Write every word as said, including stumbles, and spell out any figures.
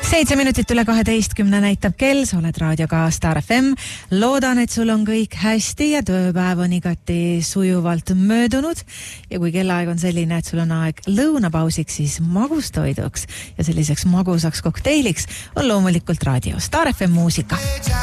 seitse minutit üle kaheteistkümne näitab kell, sa oled raadioga Star F M. Loodan, et sul on kõik hästi ja tööpäev on igati sujuvalt möödunud. Ja kui kellaaeg on selline, et sul on aeg lõunapausiks, siis magustoiduks ja selliseks magusaks kokteiliks on loomulikult raadio Star F M muusika.